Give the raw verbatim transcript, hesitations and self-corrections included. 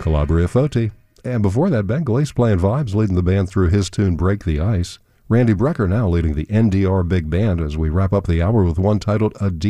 Calabria Foti. And before that, Ben Glees playing vibes, leading the band through his tune Break the Ice. Randy Brecker now leading the N D R Big Band as we wrap up the hour with one titled A Deep